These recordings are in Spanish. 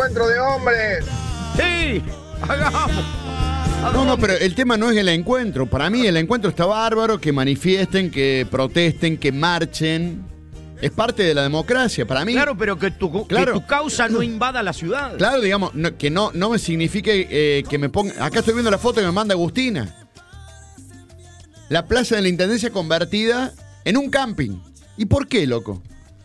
encuentro de hombres. Sí, hagamos. No, pero el tema no es el encuentro. Para mí el encuentro está bárbaro, que manifiesten, que protesten, que marchen. Es parte de la democracia, para mí. Claro, pero que tu causa no invada la ciudad. Claro, digamos, que no me signifique que me ponga... Acá estoy viendo la foto que me manda Agustina. La plaza de la Intendencia convertida en un camping. ¿Y por qué, loco?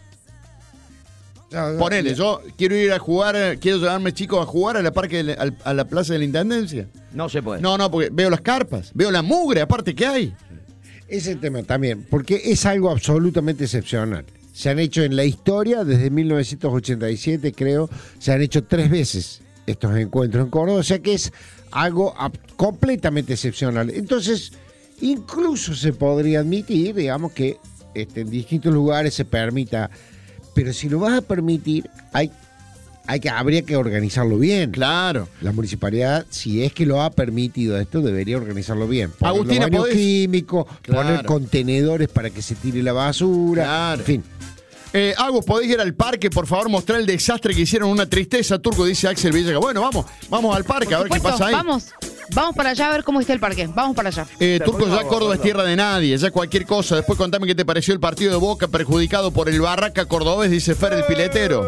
Ponele, yo quiero ir a jugar, quiero llevarme chicos a jugar a la plaza de la Intendencia. No se puede. No, porque veo las carpas, veo la mugre, aparte que hay. Ese tema también, porque es algo absolutamente excepcional. Se han hecho en la historia, desde 1987 creo, se han hecho 3 veces estos encuentros en Córdoba, o sea que es algo completamente excepcional. Entonces, incluso se podría admitir, digamos, que en distintos lugares se permita, pero si lo vas a permitir, habría que organizarlo bien. Claro. La municipalidad, si es que lo ha permitido esto, debería organizarlo bien. Poner Agustina, los baños ¿podés? químicos, Claro. poner contenedores para que se tire la basura, Claro. en fin. Agus, ¿podés ir al parque, por favor, mostrar el desastre que hicieron? Una tristeza, Turco, dice Axel Villegas. Bueno, vamos al parque a ver qué pasa ahí. Vamos para allá a ver cómo está el parque. Vamos para allá. Turco, ya Córdoba es tierra de nadie, ya cualquier cosa. Después contame qué te pareció el partido de Boca perjudicado por el Barraca cordobés, dice Fer el piletero.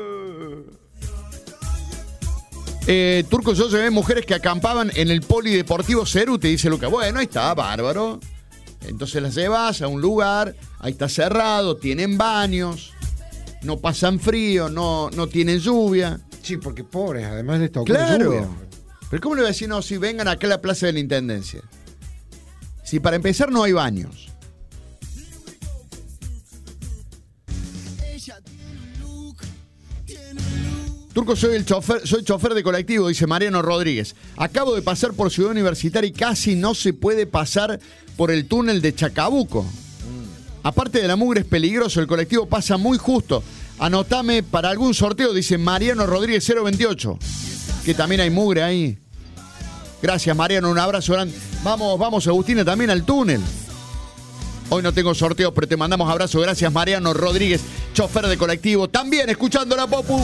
Turco, yo llevé mujeres que acampaban en el polideportivo Cerute, dice Luca. Bueno, ahí está, bárbaro. Entonces las llevas a un lugar, ahí está cerrado, tienen baños, no pasan frío, no tienen lluvia. Sí, porque pobres, además de esto, Claro. lluvia. Pero ¿cómo le voy a decir, no, si vengan acá a la plaza de la Intendencia? Si para empezar no hay baños. Turco, soy chofer de colectivo, dice Mariano Rodríguez. Acabo de pasar por Ciudad Universitaria y casi no se puede pasar por el túnel de Chacabuco. Aparte de la mugre es peligroso, el colectivo pasa muy justo. Anotame para algún sorteo, dice Mariano Rodríguez 028. Que también hay mugre ahí. Gracias, Mariano, un abrazo grande. Vamos, Agustina, también al túnel. Hoy no tengo sorteo, pero te mandamos abrazo. Gracias, Mariano Rodríguez, chofer de colectivo. También escuchando la Popu.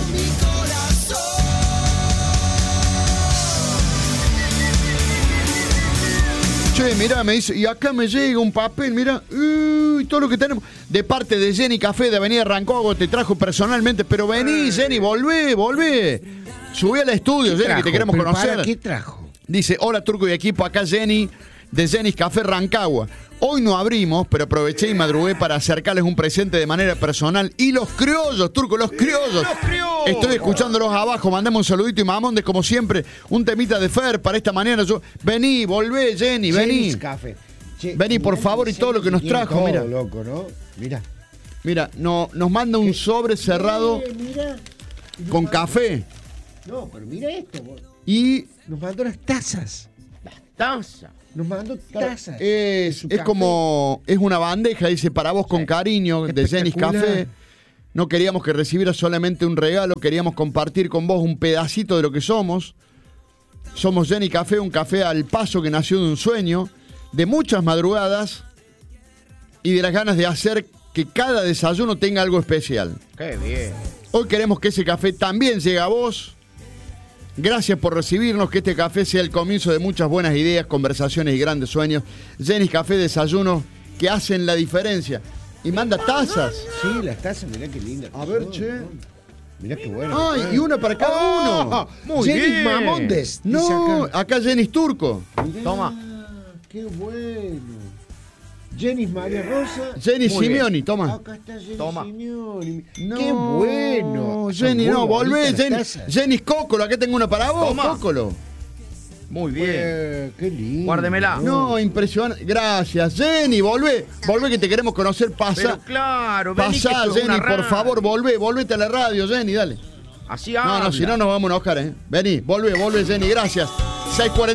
Che, mirá, me dice, y acá me llega un papel, mirá, todo lo que tenemos. De parte de Jenny Café de Avenida Rancagua, te trajo personalmente, pero vení, Jenny, volvé. Subí al estudio, Jenny, que te queremos conocer. ¿Qué trajo? Dice, hola Turco y equipo, acá Jenny, de Jenny's Café Rancagua. Hoy no abrimos, pero aproveché y madrugué para acercarles un presente de manera personal. Y los criollos, Turco, los criollos. Estoy escuchándolos abajo, mandame un saludito y mamondes, como siempre. Un temita de Fer para esta mañana. Vení, volvé, Jenny, vení. Jenny's Café. Vení, por favor, y todo lo que nos trajo, todo, mira. Loco, ¿no? Mira, nos manda un sobre cerrado Mira. con café. No, pero mira esto. Y nos mandó las tazas. Taza. Nos mandó tazas. es como, es una bandeja, dice, para vos con cariño, de Jenny's Café. No queríamos que recibieras solamente un regalo, queríamos compartir con vos un pedacito de lo que somos. Somos Jenny Café, un café al paso que nació de un sueño, de muchas madrugadas y de las ganas de hacer que cada desayuno tenga algo especial. Qué bien. Hoy queremos que ese café también llegue a vos. Gracias por recibirnos, que este café sea el comienzo de muchas buenas ideas, conversaciones y grandes sueños. Jenny's Café, desayunos que hacen la diferencia. Y manda tazas. Sí, las tazas, mirá qué lindas. A ver, che. Mirá qué bueno. Ay, y una para cada uno. Muy Jenny's bien. Mamondes. No, acá Jenny's Turco. Mirá, toma. Qué bueno. Jenny's María Rosa. Jenny Simeoni, toma. Acá está Jenny Toma. Simeoni. No, Qué bueno. Jenny, no, volvé. Jenny. Jenny's Cócolo, acá tengo una para vos. Toma. Cócolo. Muy bien. Qué lindo. Guárdemela. No, impresionante. Gracias, Jenny, volvé que te queremos conocer. Pero claro, vení pasá, que esto es Jenny, una por radio. favor, volvete a la radio, Jenny, dale. Así habla. No, si no nos vamos a enojar, ¿eh? Vení, volvé, Jenny, gracias. 6:40.